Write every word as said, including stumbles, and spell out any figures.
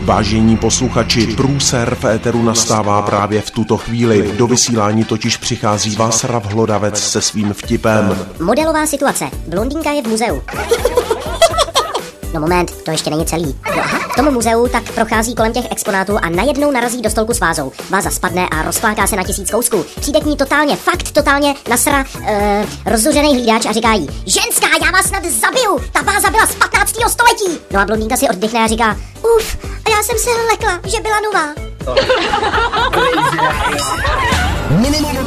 Vážení posluchači, průser v éteru nastává právě v tuto chvíli. Do vysílání totiž přichází Václav Hlodavec se svým vtipem. Modelová situace. Blondýnka je v muzeu. No moment, to ještě není celý. No aha, v tom muzeu tak prochází kolem těch exponátů a najednou narazí do stolku s vázou. Váza spadne a rozfláká se na tisíc kousků. Přijde k ní totálně, fakt totálně nasra uh, rozzuřený hlídač a říká jí: ženská, já vás snad zabiju, ta váza byla z patnáctého století. No a blondýnka si oddechne a říká: uf, a já jsem se lekla, že byla nová.